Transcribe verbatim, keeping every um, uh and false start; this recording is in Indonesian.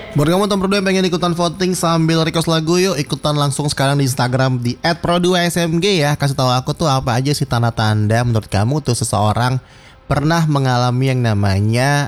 Buat kamu teman berdua yang pengen ikutan voting sambil request lagu, yuk ikutan langsung sekarang di Instagram di et pro dua s m g ya. Kasih tahu aku tuh apa aja sih tanda-tanda menurut kamu tuh seseorang pernah mengalami yang namanya